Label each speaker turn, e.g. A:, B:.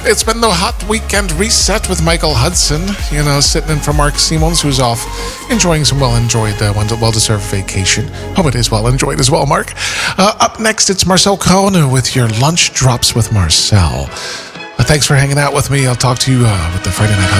A: It's been the Hot Weekend Reset with Michael Hudson, sitting in for Mark Simons, who's off enjoying some well-deserved vacation. Hope it is well enjoyed as well, Mark. Up next, it's Marcel Kono with your Lunch Drops with Marcel. Thanks for hanging out with me. I'll talk to you with the Friday Night